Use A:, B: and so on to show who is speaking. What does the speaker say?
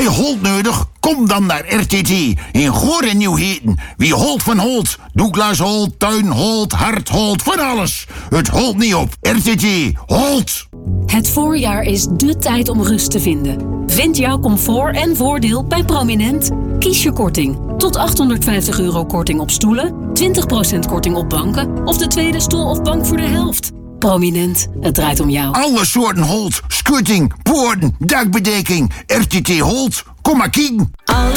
A: Bij Holt nodig? Kom dan naar RTT. In Goor en Nieuw-Heten. Wie Holt van Holt. Douglas Holt, Tuin Holt, Hart Holt, van alles. Het holt niet op. RTT. Holt.
B: Het voorjaar is dé tijd om rust te vinden. Vind jouw comfort en voordeel bij Prominent. Kies je korting. Tot €850 korting op stoelen, 20% korting op banken of de tweede stoel of bank voor de helft. Prominent, het draait om jou.
A: Alle soorten Holt. Schutting, poorten, dakbedekking. RTT Holt. Kom maar kijken.